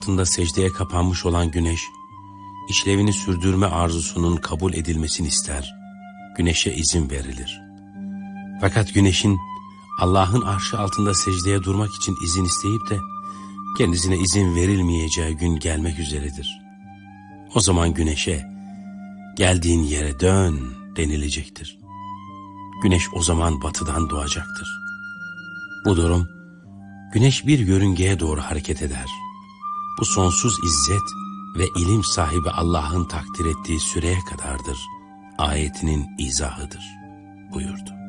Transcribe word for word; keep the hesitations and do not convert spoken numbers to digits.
altında secdeye kapanmış olan güneş, işlevini sürdürme arzusunun kabul edilmesini ister. Güneşe izin verilir. Fakat güneşin Allah'ın arşı altında secdeye durmak için izin isteyip de kendisine izin verilmeyeceği gün gelmek üzeredir. O zaman güneşe geldiğin yere dön denilecektir. Güneş o zaman batıdan doğacaktır. Bu durum güneş bir yörüngeye doğru hareket eder. Bu sonsuz izzet ve ilim sahibi Allah'ın takdir ettiği süreye kadardır. Ayetinin izahıdır buyurdu.